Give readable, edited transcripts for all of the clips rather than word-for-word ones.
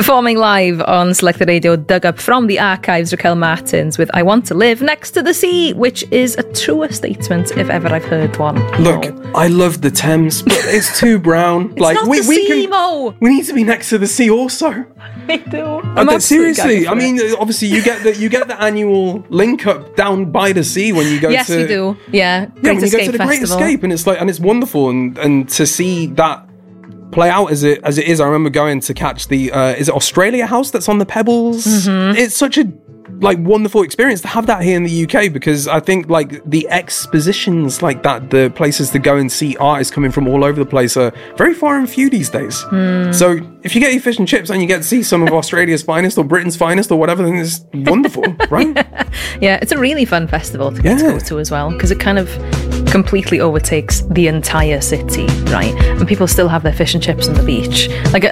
Performing live on Selected Radio, dug up from the archives, Raquel Martins with I Want to Live Next to the Sea, which is a truer statement if ever I've heard one. Look, I love the Thames, but it's too brown. It's not the sea, Mo. We need to be next to the sea also. I do. Seriously, I mean, obviously you get the annual link up down by the sea when you go Yes, to... we do. Yeah, when you go to the Great Escape, and it's wonderful, and to see that play out as it is. I remember going to catch the is it Australia House that's on the Pebbles? Mm-hmm. It's such a wonderful experience to have that here in the UK, because I think the expositions like that, the places to go and see artists coming from all over the place, are very far and few these days. So if you get your fish and chips and you get to see some of Australia's finest or Britain's finest or whatever, then it's wonderful, right? Yeah, it's a really fun festival to go to as well, because it kind of completely overtakes the entire city, right? And people still have their fish and chips on the beach.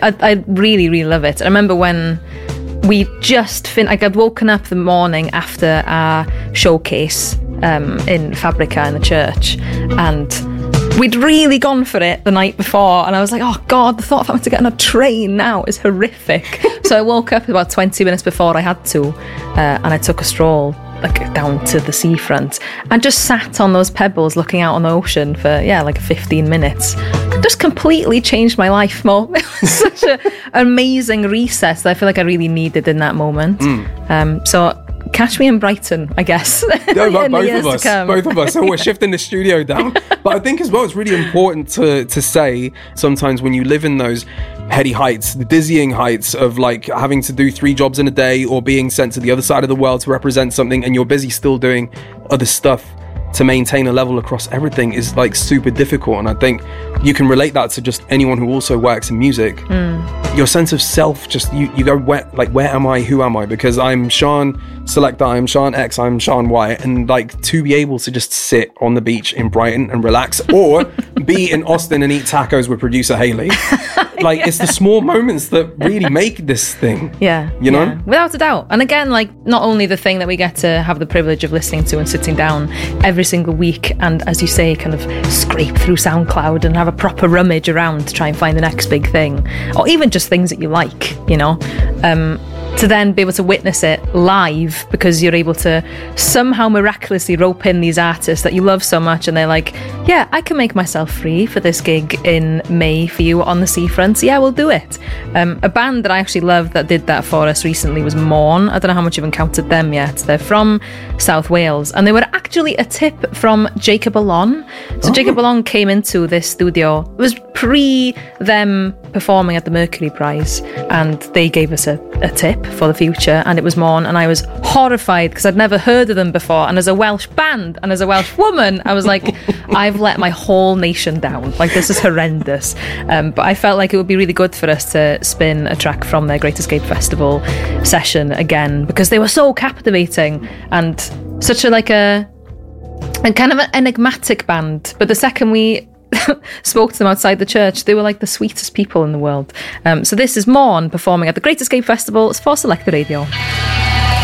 I really, really love it. I remember when we just I'd woken up the morning after our showcase in Fabrica in the church, and we'd really gone for it the night before, and I was like, oh God, the thought of having to get on a train now is horrific. So I woke up about 20 minutes before I had to, and I took a stroll down to the seafront and just sat on those pebbles looking out on the ocean for 15 minutes. Just completely changed my life, Mo. It was such an amazing reset that I feel like I really needed in that moment. So catch me in Brighton, I guess. No, both of us. So we're shifting the studio down. But I think as well, it's really important to say sometimes when you live in those heady heights, the dizzying heights of having to do 3 jobs in a day or being sent to the other side of the world to represent something, and you're busy still doing other stuff, to maintain a level across everything is super difficult. And I think you can relate that to just anyone who also works in music. Your sense of self, just you go, where am I, who am I? Because I'm Sean Selector, I'm Sean X, I'm Sean Y, and to be able to just sit on the beach in Brighton and relax, or be in Austin and eat tacos with producer Haley. It's the small moments that really make this thing. Yeah. You know? Without a doubt. And again, not only the thing that we get to have the privilege of listening to and sitting down every single week, and as you say, kind of scrape through SoundCloud and have a proper rummage around to try and find the next big thing, or even just things that you like, to then be able to witness it live, because you're able to somehow miraculously rope in these artists that you love so much, and they're like, yeah, I can make myself free for this gig in May for you on the seafront, so yeah, we'll do it. A band that I actually loved that did that for us recently was Morn. I don't know how much you've encountered them yet. They're from South Wales, and they were actually a tip from Jacob Alon. So Jacob Alon came into this studio. It was pre them performing at the Mercury Prize, and they gave us a tip for the future, and it was Morn, and I was horrified because I'd never heard of them before, and as a Welsh band and as a Welsh woman, I was like, I've let my whole nation down, this is horrendous. But I felt like it would be really good for us to spin a track from their Great Escape Festival session again, because they were so captivating and such a kind of an enigmatic band. But the second we spoke to them outside the church, they were the sweetest people in the world. So this is Morn performing at the Great Escape Festival for Selected Radio.